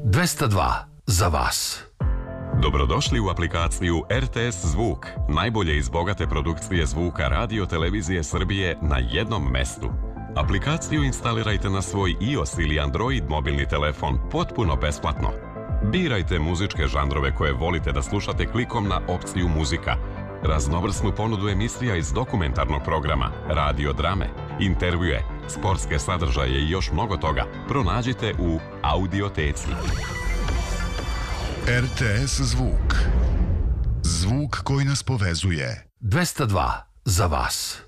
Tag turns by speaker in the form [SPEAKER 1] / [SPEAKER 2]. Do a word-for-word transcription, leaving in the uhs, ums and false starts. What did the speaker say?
[SPEAKER 1] dvesta dva za vas.
[SPEAKER 2] Dobrodošli u aplikaciju R T S Zvuk, najbolje iz bogate produkcije zvuka Radio Televizije Srbije na jednom mestu. Aplikaciju instalirajte na svoj iOS ili Android mobilni telefon potpuno besplatno. Birajte muzičke žanrove koje volite da slušate klikom na opciju muzika. Raznovrsnu ponudu emisija iz dokumentarnog programa, radio drame, intervjue, sportske sadržaje i još mnogo toga pronađite u Audioteci.
[SPEAKER 3] R T S Zvuk. Zvuk koji nas povezuje.
[SPEAKER 1] dvesta dva za vas.